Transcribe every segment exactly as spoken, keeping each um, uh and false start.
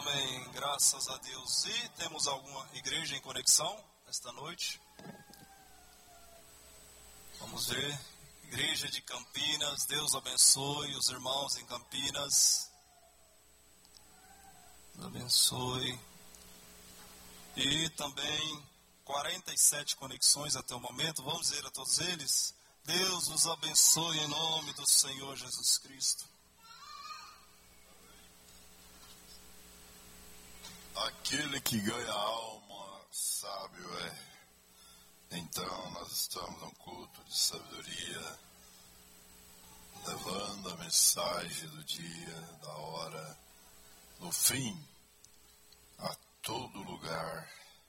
Amém, graças a Deus. E temos alguma igreja em conexão esta noite? Vamos ver. Igreja de Campinas, Deus abençoe os irmãos em Campinas. Deus abençoe. E também quarenta e sete conexões até o momento. Vamos dizer a todos eles: Deus os abençoe em nome do Senhor Jesus Cristo. Aquele que ganha a alma, sábio é. Então, nós estamos num culto de sabedoria, levando a mensagem do dia, da hora, do fim, a todo lugar.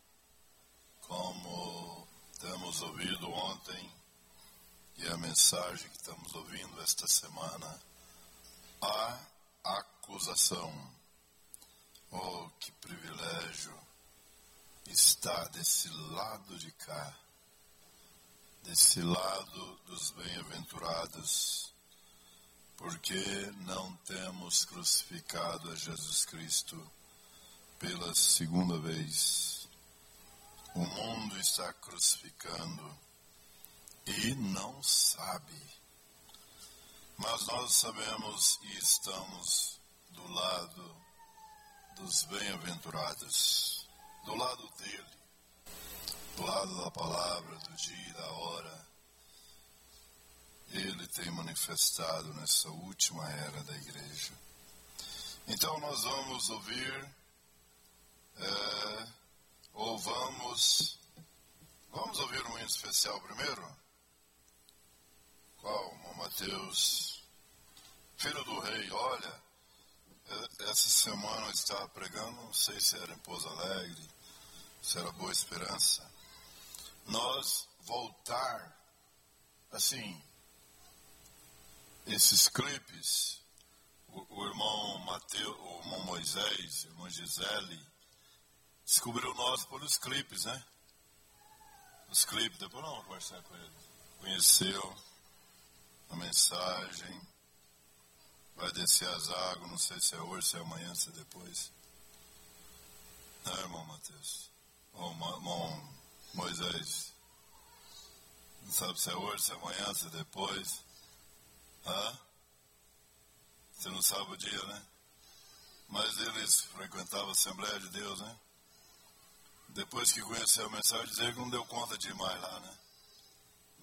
Como temos ouvido ontem, e a mensagem que estamos ouvindo esta semana, a acusação. Oh, que privilégio estar desse lado de cá, desse lado dos bem-aventurados, porque não temos crucificado a Jesus Cristo pela segunda vez. O mundo está crucificando e não sabe, mas nós sabemos e estamos do lado dos bem-aventurados, do lado dele, do lado da palavra, do dia e da hora. Ele tem manifestado nessa última era da igreja. Então nós vamos ouvir, é, ou vamos, vamos ouvir um hino especial primeiro? Qual? Mateus, filho do rei. Olha, essa semana eu estava pregando, não sei se era em Pouso Alegre, se era Boa Esperança. Nós voltar, assim, esses clipes, o, o irmão Mateus, o irmão Moisés, o irmão Gisele, descobriu nós por os clipes, né? Os clipes, depois nós vamos conversar com ele. Conheceu a mensagem. Vai descer as águas, não sei se é hoje, se é amanhã, se é depois. Não, irmão Mateus. Ou irmão Moisés. Não sabe se é hoje, se é amanhã, se é depois. Hã? Você não sabe o dia, né? Mas eles frequentavam a Assembleia de Deus, né? Depois que conheceu a mensagem, dizer que não deu conta de ir mais lá, né?